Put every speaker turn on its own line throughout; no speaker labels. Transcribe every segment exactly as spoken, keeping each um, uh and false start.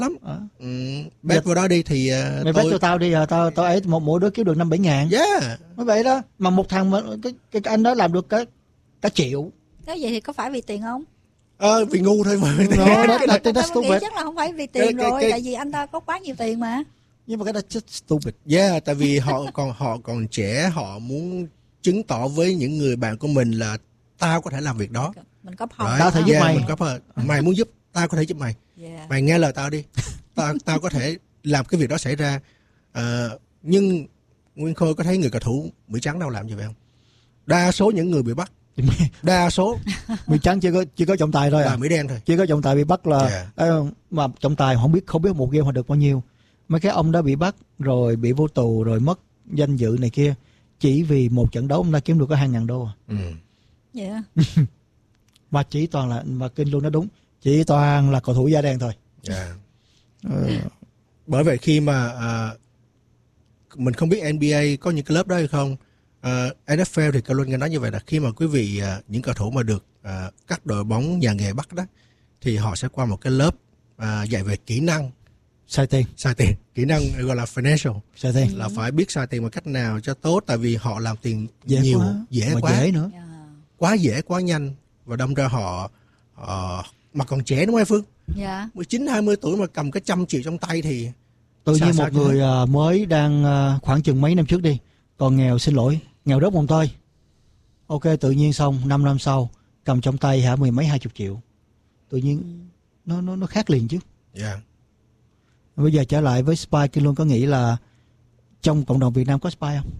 lắm.
À.
Ừ, bet vào đó đi thì uh,
mày
tôi...
bet cho tao đi, à, tao tao ấy một mỗi đứa kiếm được năm bảy ngàn.
Yeah.
Mới vậy đó. Mà một thằng mà cái, cái, cái anh đó làm được cả cả triệu.
Nếu vậy thì có phải vì tiền không?
Ờ, vì ngu thôi mà.
No,
À,
that, that,
tôi
that's
nghĩ
stupid.
chắc là không phải vì tiền
Cái- cái-
rồi,
cái-
tại vì anh ta có quá nhiều tiền mà.
Nhưng mà cái đó just stupid.
Yeah, tại vì họ còn họ còn trẻ, họ muốn chứng tỏ với những người bạn của mình là tao có thể làm việc đó.
Mình có phòng.
Right.
Tao thể giúp
Yeah,
mày.
mình có power. Mày muốn giúp, tao có thể giúp mày.
Yeah.
Mày nghe lời tao đi. Tao tao có thể làm cái việc đó xảy ra. Ờ, nhưng Nguyên Khôi có thấy người cầu thủ Mỹ Trắng đâu làm như vậy không? Đa số những người bị bắt, đa số
Mỹ Trắng chỉ có chỉ có trọng tài thôi
là
à.
Mỹ đen thôi.
Chỉ có trọng tài bị bắt là
Yeah.
ờ, mà trọng tài không biết không biết một game họ được bao nhiêu. Mấy cái ông đó bị bắt rồi bị vô tù rồi mất danh dự này kia, chỉ vì một trận đấu ông ta kiếm được có hai ngàn đô à.
Ừ.
Yeah.
Mà chỉ toàn là mà Kinh luôn nó đúng, chỉ toàn là cầu thủ da đen thôi.
Yeah.
Ờ,
Bởi vậy khi mà à, mình không biết en bi ây có những cái lớp đó hay không, à, en ép lờ thì Cao Luân nghe nói như vậy là khi mà quý vị à, những cầu thủ mà được à, các đội bóng nhà nghề bắt đó thì họ sẽ qua một cái lớp à, dạy về kỹ năng
Xài tiền,
xài tiền, kỹ năng gọi là financial,
xài tiền.
là phải biết xài tiền bằng cách nào cho tốt, tại vì họ làm tiền
Dễ
nhiều,
quá.
dễ
Mà
quá,
dễ nữa.
Yeah.
quá dễ quá nhanh, và đâm ra họ họ mà còn trẻ đúng không Phương?
Yeah.
mười chín hai mươi tuổi mà cầm cái trăm triệu trong tay thì
Tự
Sao-
nhiên
sao
một
chứ?
người à, mới đang à, khoảng chừng mấy năm trước đi, còn nghèo, xin lỗi, nghèo rớt mồng tơi. Ok, tự nhiên xong năm năm sau cầm trong tay hả mười mấy hai chục triệu, tự nhiên nó nó nó khác liền chứ.
yeah.
Bây giờ trở lại với Spy, Kinh luôn có nghĩ là trong cộng đồng Việt Nam có Spy không?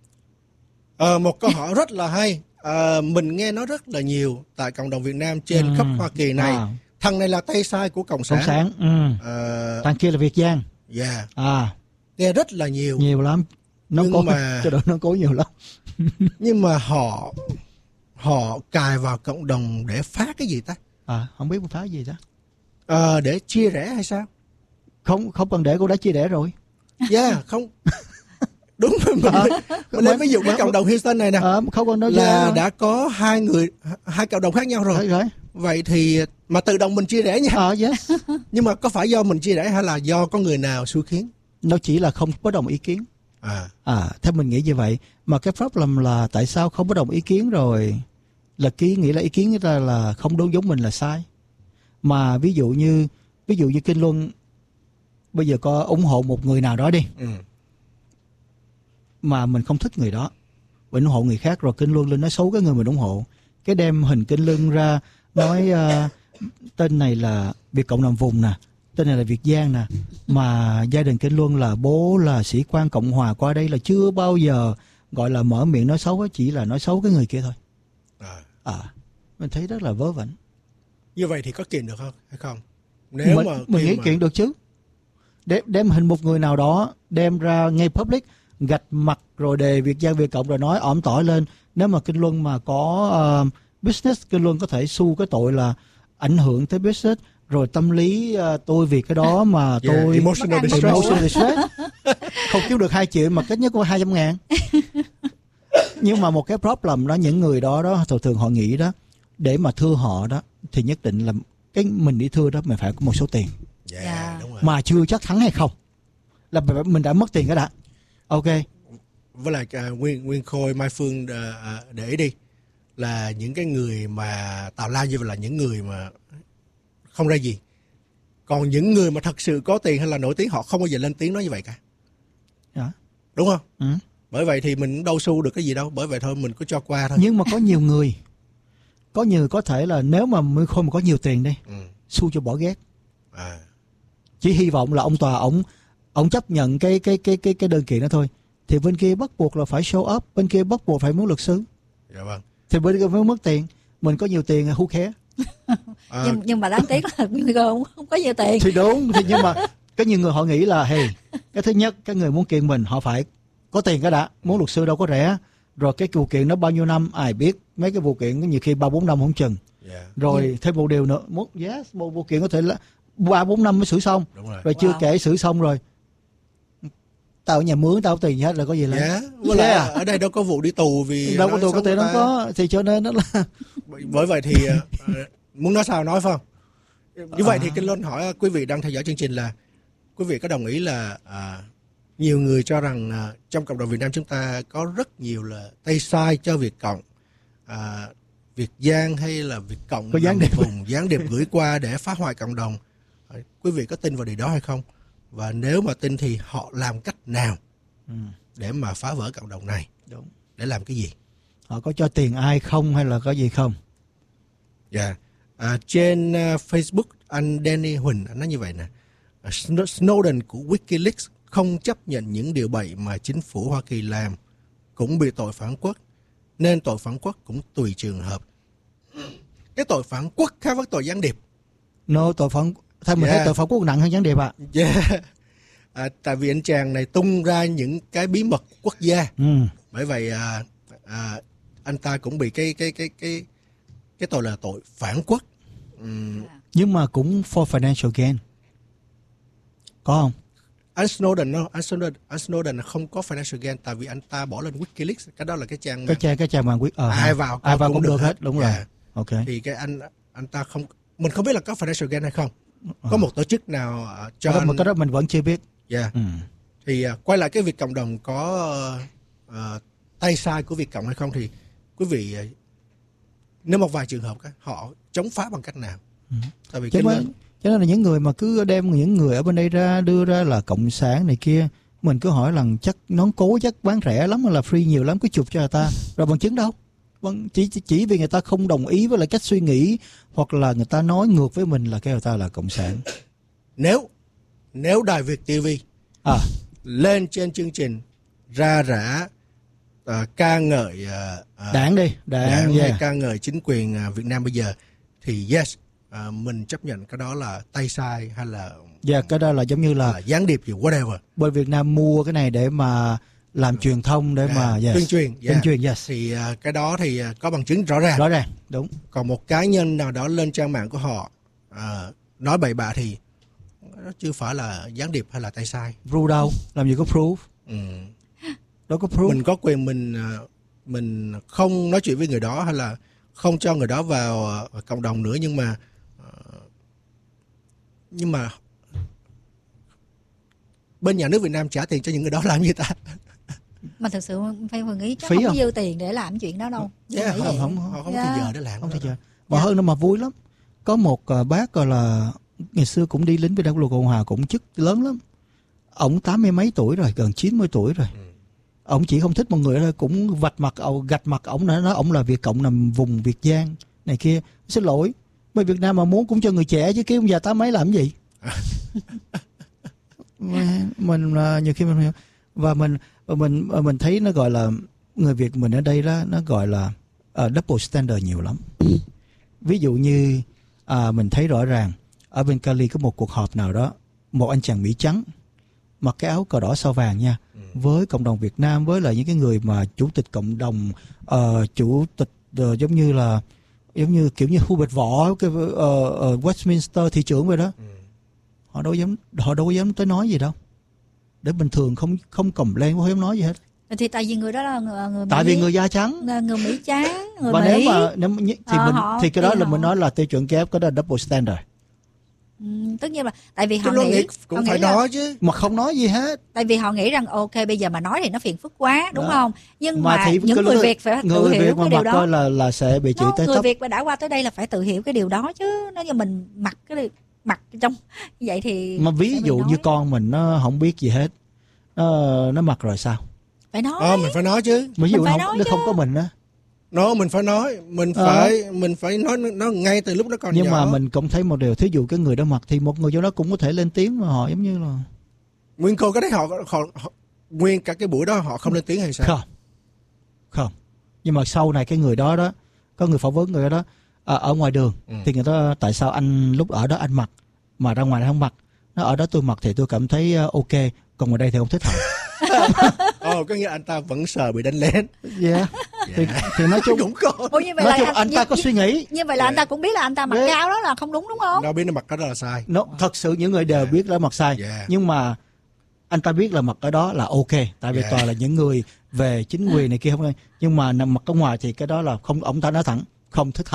Ờ, một câu hỏi rất là hay. Ờ, mình nghe nói rất là nhiều tại cộng đồng Việt Nam trên
Ừ.
khắp Hoa Kỳ này.
À,
Thằng này là tay sai của Cộng sản.
Cộng sản. Ừ.
Ờ,
Thằng kia là Việt Giang.
yeah.
À,
Nghe rất là nhiều.
nhiều lắm. Nó
Nhưng
có
mà-
cho đội nó cố nhiều lắm.
Nhưng mà họ họ cài vào cộng đồng để phát cái gì ta?
À, không biết phá gì đó.
Ờ, để chia rẽ hay sao?
Không không cần để cô đã chia đẻ rồi.
Yeah, không. Đúng rồi. Mình,
À,
mình lấy ví dụ cái cộng đồng Houston này nè.
À, không còn nói
Là đã có hai người, hai cộng đồng khác nhau rồi.
rồi. rồi.
Vậy thì mà tự động mình chia rẽ nha.
À, yes.
Nhưng mà có phải do mình chia rẽ hay là do có người nào xui khiến?
Nó chỉ là không bất đồng ý kiến.
À,
À, theo mình nghĩ như vậy. Mà cái problem là tại sao không bất đồng ý kiến rồi là ký nghĩ là ý kiến người ta là không đúng giống mình là sai. Mà ví dụ như ví dụ như Kinh Luân bây giờ có ủng hộ một người nào đó đi,
ừ.
mà mình không thích người đó, mình ủng hộ người khác, rồi Kinh Luân lên nói xấu cái người mình ủng hộ, cái đem hình Kinh Luân ra nói uh, tên này là Việt Cộng đồng vùng nè, tên này là Việt Giang nè, mà gia đình Kinh Luân là bố là sĩ quan Cộng hòa qua đây là chưa bao giờ gọi là mở miệng nói xấu, chỉ là nói xấu cái người kia thôi.
À.
À, mình thấy rất là vớ vẩn.
Như vậy thì có kiện được không hay không? Nếu
mình
mà
mình nghĩ
mà...
kiện được chứ. Đem, đem hình một người nào đó đem ra ngay public, gạch mặt rồi đề Việt Giang Việt Cộng rồi nói ỏm tỏi lên. Nếu mà Kinh Luân mà có uh, business, Kinh Luân có thể xu cái tội là ảnh hưởng tới business, rồi tâm lý uh, tôi vì cái đó mà
Yeah,
tôi
emotional distress.
emotional distress. Không kiếm được hai triệu mà kết nhất có hai trăm ngàn. Nhưng mà một cái problem đó, những người đó đó thường thường họ nghĩ đó, để mà thưa họ đó thì nhất định là cái mình đi thưa đó mình phải có một số tiền.
Yeah,
Yeah.
đúng rồi.
Mà chưa chắc thắng hay không, là mình đã mất tiền cái đã. Ok.
Với lại uh, Nguyên Nguyên Khôi, Mai Phương uh, uh, để ý đi, là những cái người mà tào lao như vậy là những người mà không ra gì. Còn những người mà thật sự có tiền hay là nổi tiếng họ không bao giờ lên tiếng nói như vậy cả.
Dạ.
Đúng không?
Ừ.
Bởi vậy thì mình đâu xu được cái gì đâu. Bởi vậy thôi mình cứ cho qua thôi.
Nhưng mà có nhiều người, có nhiều có thể là nếu mà Nguyên Khôi mà có nhiều tiền đi,
Ừ.
xu cho bỏ ghét.
À.
Chỉ hy vọng là ông tòa ông ông chấp nhận cái cái cái cái cái đơn kiện đó thôi. Thì bên kia bắt buộc là phải show up, bên kia bắt buộc phải muốn luật sư.
Dạ vâng.
Thì bên kia mới mất tiền. Mình có nhiều tiền who care.
À,
nhưng nhưng mà đáng tiếc là người không, không có nhiều tiền.
Thì đúng, thì nhưng mà có nhiều người họ nghĩ là hey, cái thứ nhất cái người muốn kiện mình họ phải có tiền cái đã, muốn luật sư đâu có rẻ. Rồi cái vụ kiện nó bao nhiêu năm ai biết, mấy cái vụ kiện nhiều khi ba bốn năm không chừng.
yeah,
Rồi thêm một điều nữa, một yes, một vụ kiện có thể là ba bốn năm mới xử xong.
đúng rồi.
Rồi
Wow.
chưa kể xử xong rồi tao ở nhà mướn tao có tiền gì hết là có gì là
Dạ. Với lại
Yeah.
ở đây đâu có vụ đi tù vì
đâu có
nói
tù có
xấu
tiền
người
đâu
ta.
có, thì cho nên nó là
Bởi vậy thì uh, muốn nói sao nói phải không? Như vậy thì Kinh Luân hỏi quý vị đang theo dõi chương trình là quý vị có đồng ý là à, nhiều người cho rằng à, trong cộng đồng Việt Nam chúng ta có rất nhiều là tay sai cho Việt Cộng, à, Việt Giang hay là Việt Cộng
có gián điệp
vùng gián điệp gửi qua để phá hoại cộng đồng. À, quý vị có tin vào điều đó hay không? Và nếu mà tin thì họ làm cách nào
ừ.
để mà phá vỡ cộng đồng này?
Đúng.
Để làm cái gì?
Họ có cho tiền ai không hay là có gì không?
Dạ. Yeah. À, trên uh, Facebook anh Danny Huỳnh anh nói như vậy nè. Uh, Snowden của WikiLeaks không chấp nhận những điều bậy mà chính phủ Hoa Kỳ làm, cũng bị tội phản quốc, nên tội phản quốc cũng tùy trường hợp. Cái tội phản quốc khác với tội gián điệp.
No, tội phản theo mình
Yeah.
thấy tội phản quốc nặng hơn gián điệp ạ. À.
Yeah. À, tại vì anh chàng này tung ra những cái bí mật quốc gia.
Ừ.
Bởi vậy à, à, anh ta cũng bị cái cái cái cái cái tội là tội phản quốc. Uhm.
Nhưng mà cũng for financial gain. Có không?
Anh Snowden no, anh Snowden, anh Snowden không có financial gain tại vì anh ta bỏ lên WikiLeaks, cái đó là cái trang
cái trang cái trang mà quyết ờ
ai vào
ai vào cũng được, được hết,
hết.
đúng
Yeah.
rồi. Ok.
Thì cái anh anh ta không, mình không biết là có financial gain hay không. Có à. một tổ chức nào uh, cho
cái đó,
anh...
cái đó mình vẫn chưa biết.
Yeah.
Ừ.
Thì uh, quay lại cái việc cộng đồng có uh, uh, tay sai của Việt Cộng hay không thì quý vị uh, nếu một vài trường hợp họ chống phá bằng cách nào?
Ừ.
Tại vì
Chứ
cái
mà,
lớn...
cho nên là những người mà cứ đem những người ở bên đây ra đưa ra là cộng sản này kia, mình cứ hỏi là chắc nón cố chắc bán rẻ lắm, là free nhiều lắm, cứ chụp cho người ta rồi bằng chứng đâu. Vâng, chỉ, chỉ chỉ vì người ta không đồng ý với lại cách suy nghĩ hoặc là người ta nói ngược với mình là kêu người ta là cộng sản.
Nếu nếu Đài Việt ti vi
à.
lên trên chương trình ra rã uh, ca ngợi uh,
đảng đi đảng,
đảng
yeah.
hay ca ngợi chính quyền uh, Việt Nam bây giờ thì yes, uh, mình chấp nhận cái đó là tay sai hay là
dạ yeah, cái đó là giống như là,
là gián điệp gì whatever.
Bên Việt Nam mua cái này để mà làm truyền thông để yeah. mà yes.
tuyên truyền, yeah.
tuyên truyền yes.
Thì uh, cái đó thì uh, có bằng chứng rõ ràng.
Rõ ràng, đúng.
Còn một cá nhân nào đó lên trang mạng của họ uh, nói bậy bạ thì nó chưa phải là gián điệp hay là tay sai.
Proof đâu, làm gì có proof.
Ừ.
Đâu có proof.
Mình có quyền mình uh, mình không nói chuyện với người đó hay là không cho người đó vào uh, cộng đồng nữa, nhưng mà uh, nhưng mà bên nhà nước Việt Nam trả tiền cho những người đó làm gì ta?
Mà thực sự phải nghĩ chắc
phí
không
không?
có dư tiền để làm chuyện đó đâu.
Yeah, không, không,
không,
họ không
yeah.
có thời giờ để làm.
Không thời giờ. Mà hơn nữa mà vui lắm. Có một uh, bác gọi là ngày xưa cũng đi lính với Đảng Cộng Hòa, cũng chức lớn lắm. Ông tám mươi mấy tuổi rồi, gần chín mươi tuổi rồi. Ừ. Ông chỉ không thích một người thôi, cũng vạch mặt ông, gạch mặt ông nữa, nói ông là Việt Cộng nằm vùng Việt Giang này kia. Xin lỗi, bên Việt Nam mà muốn cũng cho người trẻ chứ, cái ông già tám mấy làm cái gì? Mình uh, nhiều khi mình hiểu và mình và mình và mình thấy nó gọi là người Việt mình ở đây đó, nó gọi là uh, double standard nhiều lắm. Ví dụ như uh, mình thấy rõ ràng ở bên Cali có một cuộc họp nào đó, một anh chàng Mỹ trắng mặc cái áo cờ đỏ sao vàng nha, ừ. với cộng đồng Việt Nam, với lại những cái người mà chủ tịch cộng đồng, uh, chủ tịch uh, giống như là giống như kiểu như Hubert Võ, cái uh, uh, Westminster thị trưởng vậy đó. Ừ. Họ đâu dám họ đâu có dám tới nói gì đâu, để bình thường không không cầm lên không dám nói gì hết.
Thì tại vì người đó là người, người
tại
Mỹ,
vì người da trắng,
người Mỹ trắng, người
và
Mỹ.
nếu mà nếu thì
à,
mình
họ,
thì cái đó
thì
là
họ...
mình nói là tiêu chuẩn kép, cái đó là double standard.
Ừ, tất nhiên là tại vì họ
nghĩ,
nghĩ
cũng
họ
phải
nghĩ
nói
là,
chứ,
mà không nói gì hết.
Tại vì họ nghĩ rằng ok bây giờ mà nói thì nó phiền phức quá, đúng
đó.
Không? Nhưng mà, mà
thì
những người Việt phải
người
tự
Việt
hiểu cái điều đó.
coi là là sẽ bị chửi tới
người
tấp.
Việt mà đã qua tới đây là phải tự hiểu cái điều đó chứ. Nếu như mình mặc cái mặc trong vậy thì
mà ví dụ như con mình nó không biết gì hết, nó nó mặc rồi sao?
Phải nói.
Ờ, mình phải nói chứ.
Ví dụ không, nó chứ. Không có mình á.
Nó mình phải nói, mình à. phải mình phải nói nó ngay từ lúc nó còn
nhưng
nhỏ.
Nhưng mà mình cũng thấy một điều, thí dụ cái người đó mặc thì một người trong đó cũng có thể lên tiếng, mà họ giống như là
nguyên cô có thấy họ, họ, họ nguyên cả cái buổi đó họ không lên tiếng hay sao?
Không, không. Nhưng mà sau này cái người đó đó, có người phỏng vấn người đó à, ở ngoài đường, ừ. thì người ta tại sao anh lúc ở đó anh mặc mà ra ngoài anh không mặc? Nó ở đó tôi mặc thì tôi cảm thấy uh, ok, còn ngoài đây thì không thích họ.
Ồ, oh, có nghĩa anh ta vẫn sợ bị đánh lén.
Yeah. yeah. Thì, thì nói chung
cũng có.
Ủa, như vậy
nói
là
chung
anh,
anh ta
như,
có suy nghĩ.
Như vậy là yeah. anh ta cũng biết là anh ta mặc yeah. cái áo đó là không đúng, đúng không?
Nó biết nó mặc cái đó là sai.
Nó thật sự những người đều yeah. biết là mặc sai. Yeah. Nhưng mà anh ta biết là mặc cái đó là ok, tại vì yeah. toàn là những người về chính quyền này kia không. Nhưng mà nằm mặc ở ngoài thì cái đó là không, ông ta nói thẳng không thích hợp.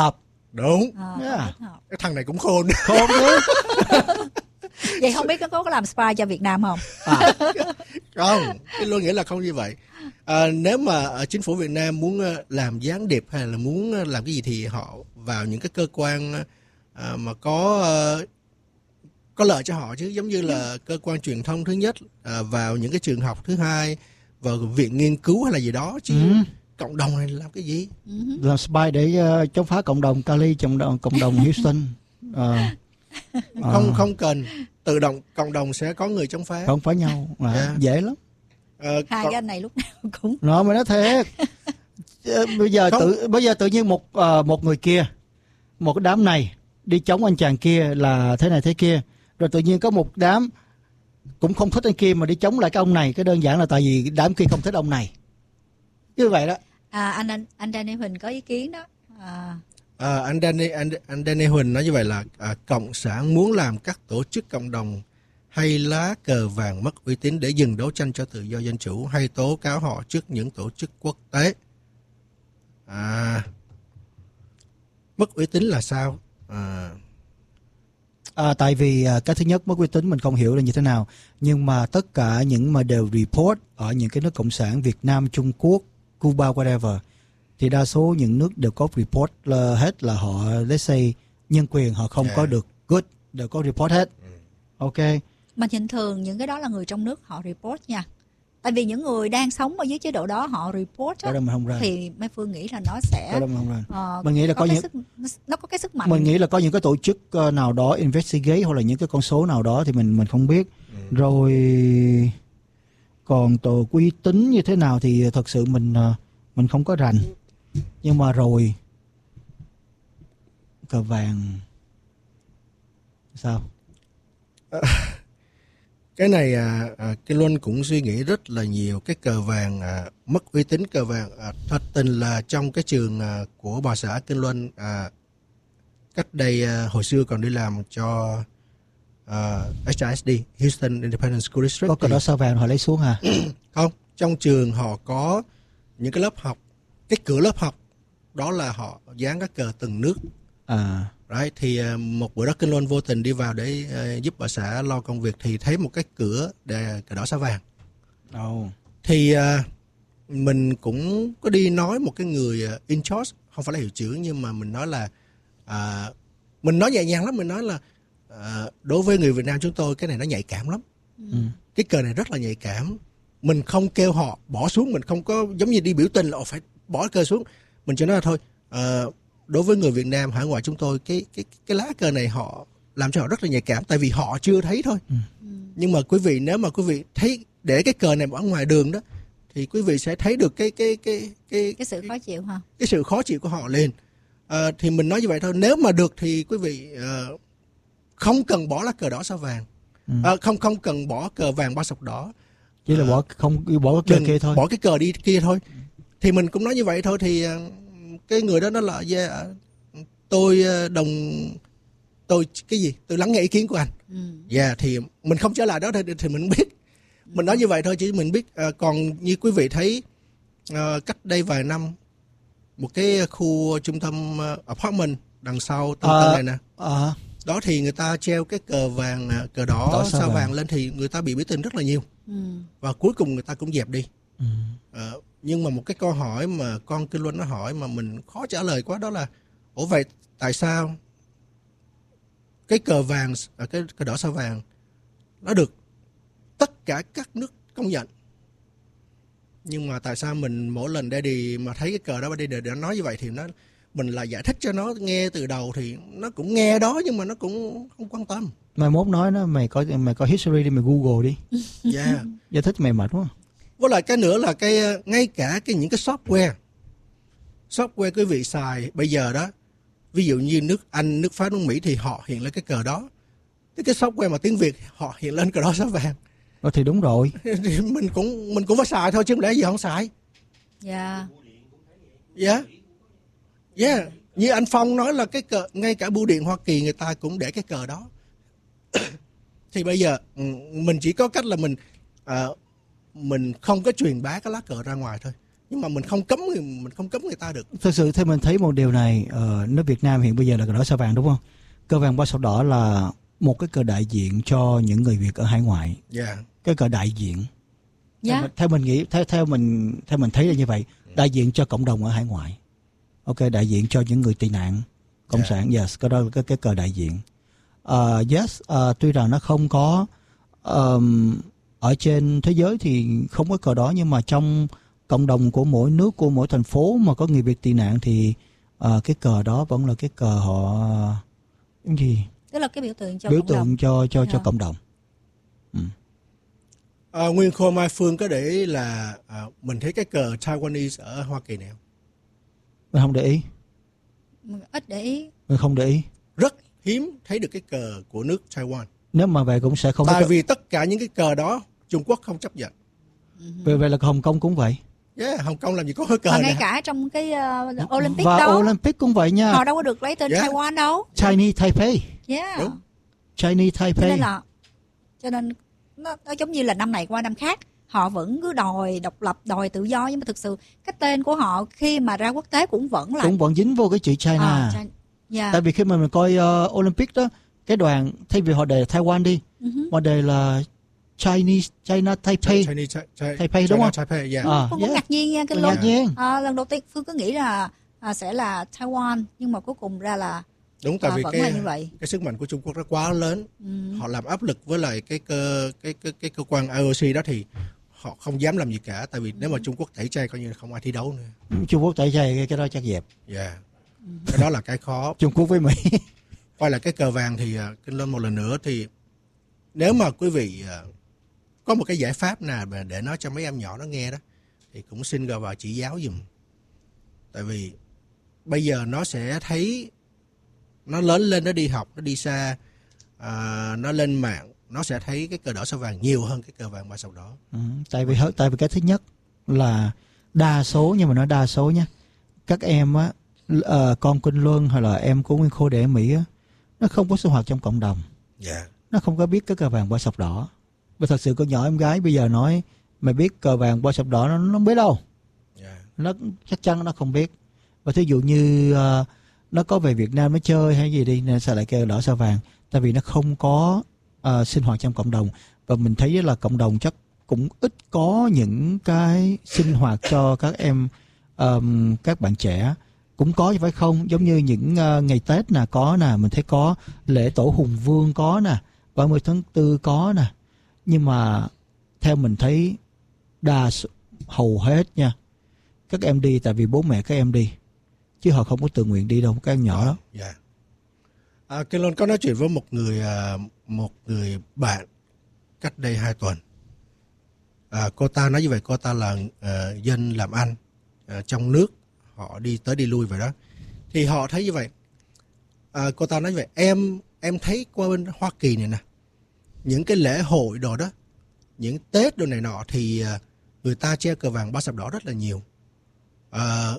Đúng.
À,
Yeah.
không thích học.
Cái thằng này cũng khôn.
Khôn chứ.
Vậy không biết có có làm spy cho Việt Nam không?
À,
Không, cái luôn nghĩa là không như vậy. À, nếu mà ở chính phủ Việt Nam muốn làm gián điệp hay là muốn làm cái gì thì họ vào những cái cơ quan à, mà có à, có lợi cho họ chứ, giống như là cơ quan truyền thông thứ nhất, à, vào những cái trường học thứ hai, vào viện nghiên cứu hay là gì đó chứ.
ừ.
Cộng đồng này làm cái gì?
Làm spy để uh, chống phá cộng đồng Cali, cộng đồng cộng đồng Houston. À,
Không không cần, tự động cộng đồng sẽ có người chống phá.
không phá nhau, à,
Yeah.
dễ lắm.
Ờ,
Hai
còn-
cái anh này lúc nào cũng
Nó mới nói thiệt. Ờ, bây giờ
Không.
tự bây giờ tự nhiên một ờ, một người kia, một cái đám này đi chống anh chàng kia là thế này thế kia, rồi tự nhiên có một đám cũng không thích anh kia mà đi chống lại cái ông này, cái đơn giản là tại vì đám kia không thích ông này. Như vậy đó.
à, anh anh anh Danny Huỳnh có ý kiến đó. À,
À, anh Danny anh, anh Danny Huỳnh nói như vậy là à, cộng sản muốn làm các tổ chức cộng đồng hay lá cờ vàng mất uy tín để dừng đấu tranh cho tự do dân chủ, hay tố cáo họ trước những tổ chức quốc tế. À, mất uy tín là sao? À,
À, tại vì à, cái thứ nhất mất uy tín mình không hiểu là như thế nào, nhưng mà tất cả những mà đều report ở những cái nước cộng sản Việt Nam, Trung Quốc, Cuba, whatever, thì đa số những nước đều có report là hết là họ let's say nhân quyền họ không
Yeah.
có được good, đều có report hết. Ok.
mà nhìn thường những cái đó là người trong nước họ report nha. Tại vì những người đang sống ở dưới chế độ đó họ report
Cái
á,
đó mình không ra.
thì Mai Phương nghĩ là nó sẽ
Cái đó mình không ra.
ờ,
Mình nghĩ là có
cái
những-
sức, nó có cái sức mạnh.
Mình nghĩ là có những cái tổ chức ờ, nào đó investigate hoặc là những cái con số nào đó thì mình mình không biết. Rồi còn tổ uy tín như thế nào thì thật sự mình ờ, mình không có rành. Nhưng mà rồi cờ vàng sao?
cái này à, à, cái Luân cũng suy nghĩ rất là nhiều. Cái cờ vàng à, mất uy tín cờ vàng à, thật tình là trong cái trường à, của bà xã Kinh Luân à, cách đây à, hồi xưa còn đi làm cho à, hát i ét đê Houston Independent School District.
Có cờ
thì-
đỏ sao vàng họ lấy xuống hả?
Không, trong trường họ có những cái lớp học, cái cửa lớp học đó là họ dán các cờ từng nước.
À,
Right, thì uh, một bữa đó Kinh Luân vô tình đi vào để uh, giúp bà xã lo công việc thì thấy một cái cửa để cờ đỏ sao vàng.
oh.
Thì uh, mình cũng có đi nói một cái người uh, in charge, không phải là hiệu trưởng, nhưng mà mình nói là uh, mình nói nhẹ nhàng lắm, mình nói là uh, đối với người Việt Nam chúng tôi cái này nó nhạy cảm lắm.
Ừ.
Cái cờ này rất là nhạy cảm. Mình không kêu họ bỏ xuống, mình không có giống như đi biểu tình là "Ồ, phải bỏ cờ xuống." Mình chỉ nói là thôi, uh, đối với người Việt Nam hải ngoại chúng tôi, cái cái cái lá cờ này họ làm cho họ rất là nhạy cảm, tại vì họ chưa thấy thôi.
Ừ.
Nhưng mà quý vị nếu mà quý vị thấy để cái cờ này ở ngoài đường đó thì quý vị sẽ thấy được cái cái cái cái
Cái sự khó chịu ha.
cái sự khó chịu của họ lên. À, thì mình nói như vậy thôi. Nếu mà được thì quý vị uh, không cần bỏ lá cờ đỏ sao vàng,
Ừ.
à, không không cần bỏ cờ vàng ba sọc đỏ,
Chỉ là
À,
bỏ không bỏ cái
đừng
kia thôi.
bỏ cái cờ đi kia thôi. Thì mình cũng nói như vậy thôi. Thì uh, cái người đó nó là yeah, tôi uh, đồng tôi cái gì tôi lắng nghe ý kiến của anh.
Ừ.
Dạ, thì mình không trả lời đó thì, thì mình biết. Mình nói như vậy thôi chứ mình biết. À, còn như quý vị thấy à, cách đây vài năm một cái khu trung tâm uh, apartment đằng sau Tân
À.
Tân này nè,
À,
đó thì người ta treo cái cờ vàng à, cờ đỏ,
Đỏ sao
sao
vàng.
vàng lên thì người ta bị biểu tình rất là nhiều,
Ừ.
và cuối cùng người ta cũng dẹp đi.
ừ.
À, nhưng mà một cái câu hỏi mà con Kinh Luân nó hỏi mà mình khó trả lời quá, đó là ủa vậy tại sao cái cờ vàng à, cái cờ đỏ sao vàng nó được tất cả các nước công nhận, nhưng mà tại sao mình mỗi lần Daddy mà thấy cái cờ đó Daddy để nói như vậy thì nó mình là giải thích cho nó nghe từ đầu thì nó cũng nghe đó nhưng mà nó cũng không quan tâm.
Mai mốt nói nó mày có mày có history đi, mày Google đi.
Yeah.
Giải thích mày mệt quá.
Với lại cái nữa là cái ngay cả cái những cái software software quý vị xài bây giờ đó, ví dụ như nước Anh, nước Pháp, nước Mỹ thì họ hiện lên cái cờ đó. Cái cái software mà tiếng Việt họ hiện lên cờ đỏ sao vàng.
Ờ, thì đúng rồi.
Thì mình cũng mình cũng phải xài thôi chứ không lẽ gì không xài.
Dạ.
Yeah. Yeah. Như anh Phong nói là cái cờ ngay cả bưu điện Hoa Kỳ người ta cũng để cái cờ đó. Thì bây giờ mình chỉ có cách là mình à, mình không có truyền bá cái lá cờ ra ngoài thôi. nhưng mà mình không cấm người mình không cấm người ta được.
Thực sự theo mình thấy một điều này, uh, nước Việt Nam hiện bây giờ là cờ đỏ sao vàng đúng không? Cờ vàng ba sao đỏ là một cái cờ đại diện cho những người Việt ở hải ngoại.
Yeah.
Cái cờ đại diện.
Yeah.
Theo, mình, theo mình nghĩ, theo theo mình theo mình thấy là như vậy, đại diện cho cộng đồng ở hải ngoại. Ok, đại diện cho những người tị nạn, cộng
Yeah.
sản. Yes, cái đó là cái, cái cờ đại diện. Uh, yes, uh, tuy rằng nó không có um, ở trên thế giới thì không có cờ đó, nhưng mà trong cộng đồng của mỗi nước, của mỗi thành phố mà có người Việt tị nạn thì uh, cái cờ đó vẫn là cái cờ họ cái gì?
Tức là cái biểu tượng cho
biểu
cộng
tượng
đồng.
cho cho cho
Yeah.
cộng đồng. Ừ.
À, Nguyên Khôi Mai Phương có để ý là à, mình thấy cái cờ Taiwanese ở Hoa Kỳ này không?
Mình không để ý,
Mình ít để ý.
mình không để ý.
Rất hiếm thấy được cái cờ của nước Taiwan.
Nếu mà về cũng sẽ không.
Tại
có...
vì tất cả những cái cờ đó Trung Quốc không chấp nhận.
về về là Hồng Kông cũng vậy.
Yeah, Hồng Kông làm gì có cái cờ
Và
này.
ngay cả trong cái uh, Olympic
Và
đó,
Olympic cũng vậy nha.
họ đâu có được lấy tên
Yeah.
Taiwan đâu.
Chinese Taipei,
Yeah.
Đúng.
Chinese
Cho nên
Taipei.
là cho nên nó, nó giống như là năm này qua năm khác, họ vẫn cứ đòi độc lập, đòi tự do, nhưng mà thực sự cái tên của họ khi mà ra quốc tế cũng vẫn là
Cũng vẫn dính vô cái chữ China.
à, China. Yeah.
Tại vì khi mà mình coi uh, Olympic đó, cái đoàn thay vì họ đề Taiwan đi,
Uh-huh.
họ đề là Chinese China Taipei.
Chinese, China,
Taipei đúng
China,
không?
Taipei, yeah.
À,
Phương
yes.
cũng ngạc nhiên nha, Kinh
Mình
Luân.
ngạc nhiên.
À, lần đầu tiên Phương cứ nghĩ là à, sẽ là Taiwan, nhưng mà cuối cùng ra là
Đúng, tại
à,
vì
vẫn
cái
là như vậy.
cái sức mạnh của Trung Quốc nó quá lớn.
Ừ.
Họ làm áp lực với lại cái cơ cái cái cái cơ quan I O C đó thì họ không dám làm gì cả, tại vì nếu mà Trung Quốc tẩy chay coi như là không ai thi đấu nữa.
Trung Quốc tẩy chay cái đó chắc dẹp.
Yeah. Cái đó là cái khó.
Trung Quốc với Mỹ.
Quay lại cái cờ vàng thì uh, Kinh Luân một lần nữa thì nếu mà quý vị uh, có một cái giải pháp nào mà để nói cho mấy em nhỏ nó nghe đó thì cũng xin gọi vào chỉ giáo giùm. Tại vì bây giờ nó sẽ thấy nó lớn lên, nó đi học, nó đi xa, uh, nó lên mạng, nó sẽ thấy cái cờ đỏ sao vàng nhiều hơn cái cờ vàng ba sao đỏ.
Ừ, tại vì tại vì cái thứ nhất là đa số, nhưng mà nói đa số nhé, các em á, uh, con Kinh Luân hay là em của Nguyên Khôi để ở Mỹ á, nó không có sinh hoạt trong cộng đồng,
Yeah.
nó không có biết cái cờ vàng ba sọc đỏ. Và thật sự con nhỏ em gái bây giờ nói mày biết cờ vàng ba sọc đỏ, nó nó không biết đâu.
Yeah.
Nó chắc chắn nó không biết. Và thí dụ như uh, nó có về Việt Nam nó chơi hay gì đi nên sao lại cờ đỏ sao vàng, tại vì nó không có uh, sinh hoạt trong cộng đồng. Và mình thấy là cộng đồng chắc cũng ít có những cái sinh hoạt cho các em, um, các bạn trẻ. Cũng có chứ phải không, giống như những uh, ngày Tết nè có nè, mình thấy có lễ tổ Hùng Vương có nè, ba mươi tháng tư có nè, nhưng mà theo mình thấy đa hầu hết nha, các em đi tại vì bố mẹ các em đi, chứ họ không có tự nguyện đi đâu, các em nhỏ đó.
Yeah. À, Kinh Luân có nói chuyện với một người uh, một người bạn cách đây hai tuần. À, cô ta nói như vậy, cô ta là uh, dân làm ăn uh, trong nước, họ đi tới đi lui vậy đó. Thì họ thấy như vậy. À, cô ta nói như vậy, em em thấy qua bên Hoa Kỳ này nè, những cái lễ hội đồ đó, những Tết đồ này nọ thì uh, người ta treo cờ vàng ba sọc đỏ rất là nhiều. À,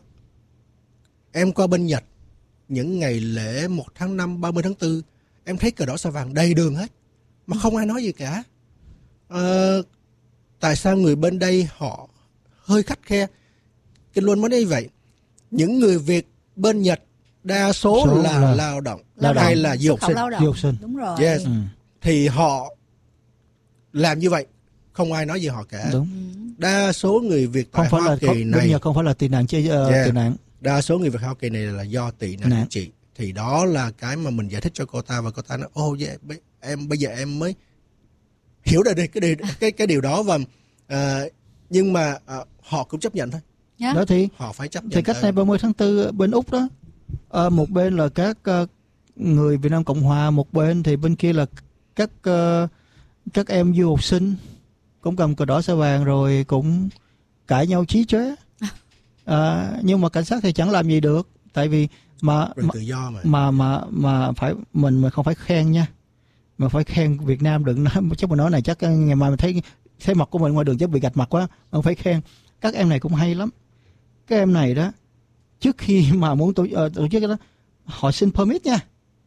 em qua bên Nhật, những ngày lễ một tháng năm, ba mươi tháng tư, em thấy cờ đỏ sao vàng đầy đường hết, mà không ai nói gì cả. À, tại sao người bên đây họ hơi khắt khe? Kinh Luân mới nói như vậy. Những người Việt bên Nhật đa số, số là, là lao động,
lao
hay
động.
là du học sinh.
Du học sinh.
Đúng rồi.
Yes.
Ừ.
Thì họ làm như vậy, không ai nói gì họ cả.
Đúng.
Đa số người Việt tại
Không phải
Hoa
là
Kỳ
không,
này,
bây giờ không phải là tị nạn chứ uh,
Yeah.
tị nạn.
đa số người Việt Hoa Kỳ này là do tị nạn
Nạn.
chị. Thì đó là cái mà mình giải thích cho cô ta, và cô ta nói ô oh, yeah, em bây giờ em mới hiểu được cái điều cái cái điều đó. Và uh, nhưng mà uh, họ cũng chấp nhận thôi.
Yeah.
Đó thì
Họ phải chấp nhận.
thì cách
thôi.
này ba mươi tháng tư bên Úc đó, uh, một bên là các uh, người Việt Nam Cộng Hòa, một bên thì bên kia là các uh, các em du học sinh cũng cầm cờ đỏ sao vàng rồi cũng cãi nhau chí chóe. À, nhưng mà cảnh sát thì chẳng làm gì được, tại vì mà
Quyền
mà
tự do mà.
mà mà mà phải mình mà không phải khen nha, mà phải khen Việt Nam, đừng nói chắc mà nói này chắc ngày mai mình thấy thấy mặt của mình ngoài đường chắc bị gạch mặt quá, không phải khen. Các em này cũng hay lắm. Các em này đó, trước khi mà muốn tổ, uh, tổ chức cái đó, họ xin permit nha.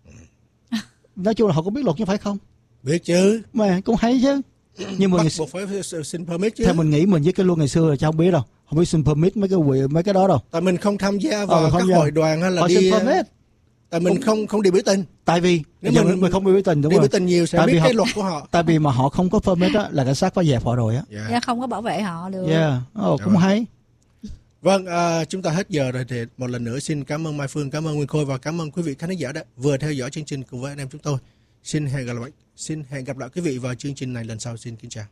Nói chung là họ cũng biết luật chứ phải không?
Biết chứ.
Mà cũng hay chứ. Nhưng mà
bắt buộc phải xin permit chứ.
theo mình nghĩ mình với cái luôn ngày xưa là cháu không biết đâu. không biết xin permit mấy cái quyền mấy cái đó đâu.
Tại mình không tham gia vào
Ờ, không
các
gia.
hội đoàn hay là
Họ
đi.
xin permit.
Tại mình không không đi biểu tình.
Tại vì
Nếu
nếu
mình-
mình, mình không biểu tình đúng
Đi
rồi.
biểu tình nhiều sẽ
Tại
biết
vì
cái
họ-
luật của họ.
Tại vì mà họ không có permit á là cảnh sát có dẹp họ rồi á.
Dạ.
Dạ, không có bảo vệ họ được.
Yeah, oh,
Dạ
cũng
vâng.
hay.
Vâng, à, chúng ta hết giờ rồi thì một lần nữa xin cảm ơn Mai Phương, cảm ơn Nguyên Khôi và cảm ơn quý vị khán giả đã vừa theo dõi chương trình cùng với anh em chúng tôi. Xin hẹn gặp lại, xin hẹn gặp lại quý vị vào chương trình này lần sau. Xin kính chào.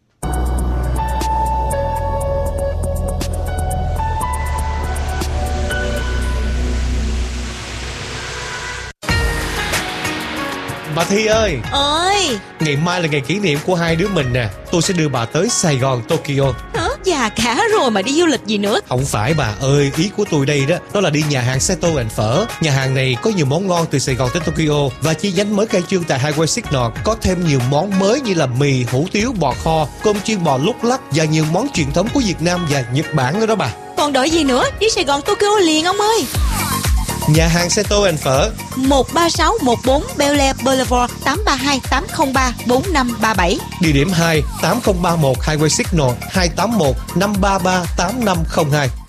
Bà Thi ơi,
Ơi,
ngày mai là ngày kỷ niệm của hai đứa mình nè. Tôi sẽ đưa bà tới Sài Gòn, Tokyo.
hả? Già cả rồi mà đi du lịch gì nữa?
Không phải bà ơi, ý của tôi đây đó đó là đi nhà hàng Seto and Phở. Nhà hàng này có nhiều món ngon từ Sài Gòn tới Tokyo, và chi nhánh mới khai trương tại Highway Signal có thêm nhiều món mới như là mì, hủ tiếu, bò kho, cơm chiên bò lúc lắc và nhiều món truyền thống của Việt Nam và Nhật Bản nữa đó bà.
Còn đợi gì nữa? Đi Sài Gòn Tokyo liền ông ơi.
Nhà hàng Seto and Phở,
một ba sáu một bốn Bel Air Boulevard, tám ba hai tám không ba bốn năm ba bảy.
địa điểm hai tám không ba một Highway Signal, hai tám một năm ba ba tám năm không hai.